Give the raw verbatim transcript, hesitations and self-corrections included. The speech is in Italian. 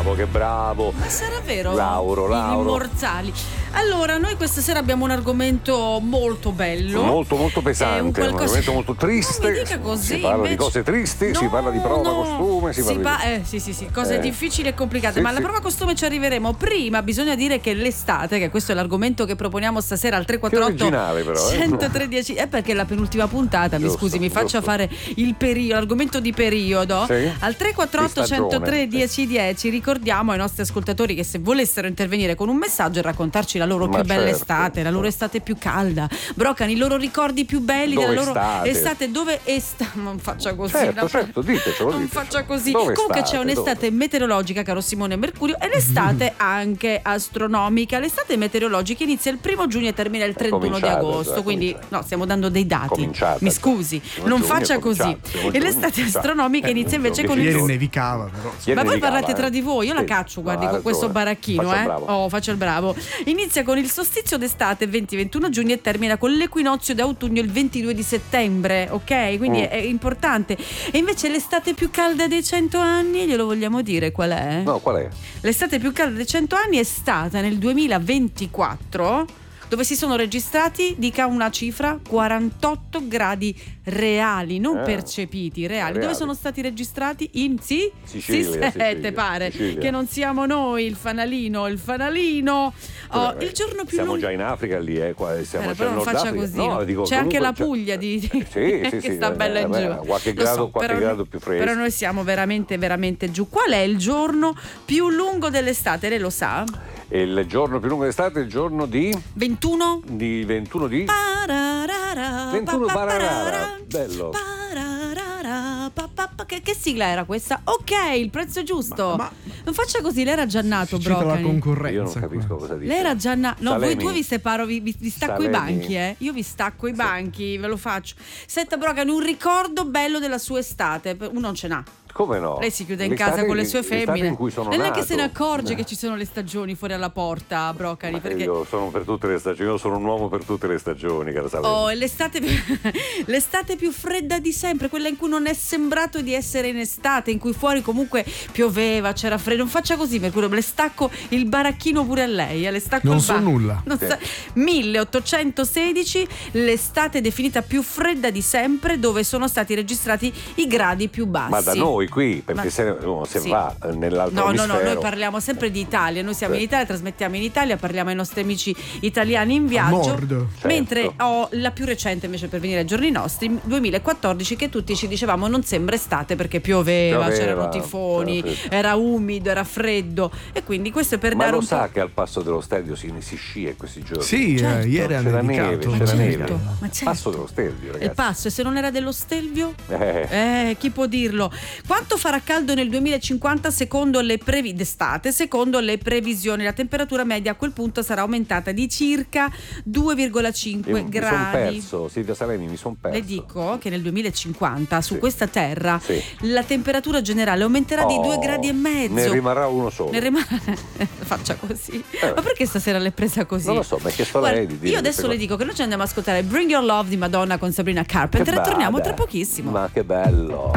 bravo, che bravo. Ma sarà vero? Lauro, Lauro. Immortali. Allora, noi questa sera abbiamo un argomento molto bello. Molto, molto pesante, un, qualcosa... un argomento molto triste. Non mi dica così. Si parla invece... di cose tristi, no, si parla di prova no. costume, si, si parla pa- di... eh, sì, sì, sì, cose eh. difficili e complicate, sì, ma alla sì. prova costume ci arriveremo. Prima bisogna dire che l'estate, che questo è l'argomento che proponiamo stasera al tre quattro otto Che originale però, eh. centotré dieci è perché è la penultima puntata, mi Giusto, scusi, mi faccia giusto. fare il periodo, l'argomento di periodo. Sì. Al tre quattro otto centotré dieci dieci ricordiamo ai nostri ascoltatori che se volessero intervenire con un messaggio e raccontarci la loro Ma più bella certo, estate, la loro estate più calda, Broccani, i loro ricordi più belli Dove della loro state? estate, dove esta non faccia così, Certo, no? certo, ditecelo, non ditecelo. faccia così. Dove Comunque state? c'è un'estate Dove? meteorologica, caro Simone Mercurio, e l'estate anche astronomica. L'estate meteorologica inizia il primo giugno e termina il trentuno di cominciata, agosto, già, quindi cominciata. no, stiamo dando dei dati. Cominciata, Mi già. scusi, Primo non giugno faccia è così. cominciata, primo E giugno l'estate è cominciata. astronomica Eh, inizia invece dieci con il giorni. Ieri nevicava però. Ieri ma voi nevicava, parlate eh. tra di voi, io la Sì. caccio, No, guardi, ha con questo ragione. baracchino, Faccia il eh. bravo. Oh, faccio il bravo. Inizia con il solstizio d'estate venti ventuno giugno e termina con l'equinozio d'autunno il ventidue di settembre, ok? Quindi Mm. è, è importante. E invece l'estate più calda dei cento anni, glielo vogliamo dire qual è? No, qual è? L'estate più calda dei cento anni è stata nel duemilaventiquattro, dove si sono registrati, dica una cifra, quarantotto gradi reali, non Eh, percepiti, reali. reali. Dove sono stati registrati? In sì? Sicilia, sì, eh, te Sicilia, pare Sicilia. che non siamo noi il fanalino, il fanalino. Oh, Eh, il giorno più siamo lungo. già in Africa lì, eh, qua, siamo Eh, già però in non Nord faccia Africa. così. No, dico, c'è anche comunque la c'è- Puglia di, sì, sì, che sì, sta eh, bella in vabbè, giù. qualche Lo grado, so, qualche però grado noi- più fresco. Però noi siamo veramente, veramente giù. Qual è il giorno più lungo dell'estate? Lei lo sa? E il giorno più lungo d'estate è il giorno di, ventuno? di ventuno di Pararara, ventuno pa, pa, Pararara. parara, Bello. pararara, pa, pa, pa. Che, che sigla era questa? Ok, il prezzo è giusto. Ma- ma- non faccia così, lei era già nato, Cita la Broccani. concorrenza. Io non capisco qua. cosa dice. Lei era già nato. No, voi Salemi. due vi separo, vi, vi- vi stacco Salemi. i banchi, eh. Io vi stacco i banchi, ve lo faccio. Senta, Broccani, un ricordo bello della sua estate. Uno non ce n'ha. Come no? Lei si chiude in L'estate- casa con le sue l'estate femmine in cui sono e non è che nato. se ne accorge Eh. che ci sono le stagioni fuori alla porta, Broccani, Ma perché Io sono per tutte le stagioni, io sono un uomo per tutte le stagioni, cara Salemi. oh, è l'estate, l'estate più fredda di sempre, quella in cui non è sembrato di essere in estate, in cui fuori comunque pioveva, c'era freddo. Non faccia così, Mercurio, le stacco il baracchino pure a lei, eh, le stacco Non il so ba- nulla. Non Sì. sa- milleottocentosedici, l'estate definita più fredda di sempre, dove sono stati registrati i gradi più bassi. Ma da noi qui, perché Ma- se, uno se sì. va nell'altro No, no, emisfero. no, noi parliamo sempre di Italia, noi siamo Sì. in Italia, trasmettiamo in Italia, parliamo ai nostri amici italiani in viaggio. nord. Certo. Mentre ho la più recente invece per venire ai giorni nostri, duemilaquattordici, che tutti ci dicevamo non sembra estate perché pioveva, Pioveva, c'erano tifoni, c'era freddo. era umido, era freddo, e quindi questo è per Ma dare lo un sa po'. che al passo dello stadio si, si scia in questi giorni? Sì, eh, Certo. ieri ha C'era nevicato. neve, Ma c'era certo, neve. ma certo. Passo dello Stelvio, ragazzi. Il passo, e se non era dello Stelvio? Eh. Eh, chi può dirlo? Quanto farà caldo nel duemilacinquanta secondo le previ- d'estate, secondo le previsioni? La temperatura media a quel punto sarà aumentata di circa due virgola cinque Io mi gradi. sono perso, Silvia Salemi, mi sono perso. Le dico che nel duemilacinquanta su Sì. questa terra Sì. la temperatura generale aumenterà di Oh, due gradi e mezzo. Ne rimarrà uno solo. Ne rimane faccia così. Eh. Ma perché stasera l'è presa così? Non lo so, ma che sto Guarda, lei di dire io adesso queste le cose? dico che noi ci andiamo a ascoltare Bring Your Love di Madonna con Sabrina Carpenter Che e torniamo bella. tra pochissimo. Ma che bello.